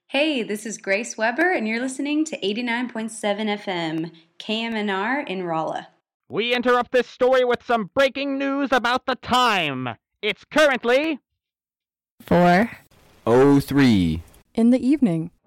Hey, this is Grace Weber, and you're listening to 89.7 FM, KMNR in Rolla. We interrupt this story with some breaking news about the time. It's currently 4:03 in the evening.